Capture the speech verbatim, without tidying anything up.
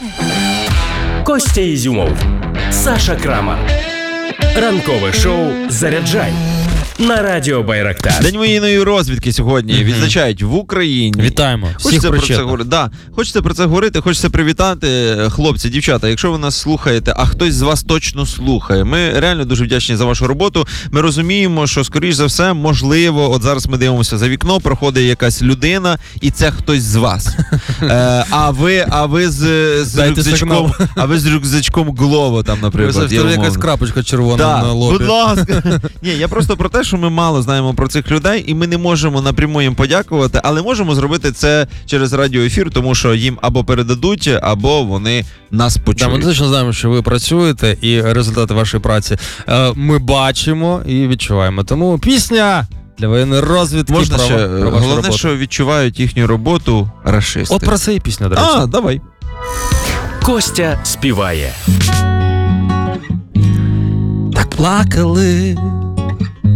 Костя Ізюмов, Саша Крамар. Ранкове шоу «Заряджай» на радіо Байрактар. День воєнної розвідки сьогодні mm-hmm. відзначають в Україні. Вітаємо всіх хочеться про це причетних. говорити. Да, хочеться про це говорити, хочеться привітати, хлопці, дівчата. Якщо ви нас слухаєте, а хтось з вас точно слухає, ми реально дуже вдячні за вашу роботу. Ми розуміємо, що скоріш за все, можливо, от зараз ми дивимося за вікно, проходить якась людина, і це хтось з вас. е, а ви, а ви з, з рюкзачком, а ви з рюкзачком Глово там, наприклад. Це якась крапочка червона да, на лобі. Будь ласка. Ні, я просто про те, що ми мало знаємо про цих людей, і ми не можемо напряму їм подякувати, але можемо зробити це через радіоефір, тому що їм або передадуть, або вони нас почують. Да, ми точно знаємо, що ви працюєте, і результати вашої праці е, ми бачимо і відчуваємо. Тому пісня для воєнної розвідки. Можна про, ще, про вашу головне, роботу. що відчувають їхню роботу рашисти. От про це і пісня, до речі. А, давай. Костя співає. Так плакали